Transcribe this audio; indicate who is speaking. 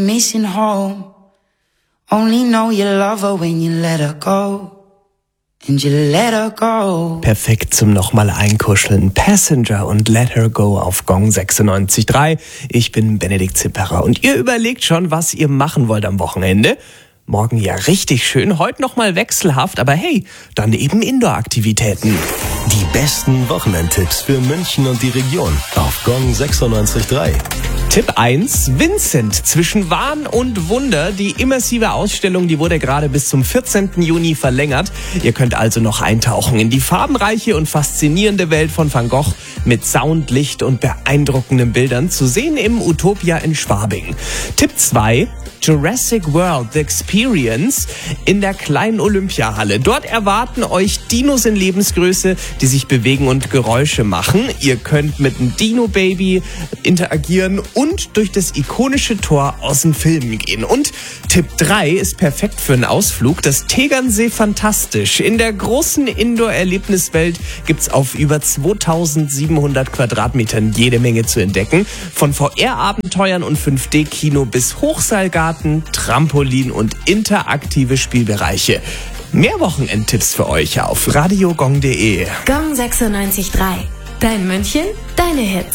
Speaker 1: Missing home. Only know you love her when you let her go. And you let her go.
Speaker 2: Perfekt zum nochmal einkuscheln. Passenger und Let Her Go auf Gong 96.3. Ich bin Benedikt Zipperer und ihr überlegt schon, was ihr machen wollt am Wochenende. Morgen ja richtig schön, heute nochmal wechselhaft, aber hey, dann eben Indoor-Aktivitäten.
Speaker 3: Die besten Wochenendtipps für München und die Region auf Gong 96.3.
Speaker 2: Tipp 1, Vincent, zwischen Wahn und Wunder. Die immersive Ausstellung, die wurde gerade bis zum 14. Juni verlängert. Ihr könnt also noch eintauchen in die farbenreiche und faszinierende Welt von Van Gogh mit Sound, Licht und beeindruckenden Bildern, zu sehen im Utopia in Schwabing. Tipp 2, Jurassic World The Experience in der kleinen Olympiahalle. Dort erwarten euch Dinos in Lebensgröße, die sich bewegen und Geräusche machen. Ihr könnt mit einem Dino-Baby interagieren und durch das ikonische Tor aus dem Film gehen. Und Tipp 3 ist perfekt für einen Ausflug. Das Tegernsee Fantastisch. In der großen Indoor-Erlebniswelt gibt's auf über 2700 Quadratmetern jede Menge zu entdecken. Von VR-Abenteuern und 5D-Kino bis Hochseilgarten, Trampolin und interaktive Spielbereiche. Mehr Wochenendtipps für euch auf radiogong.de.
Speaker 4: Gong 96.3. Dein München, deine Hits.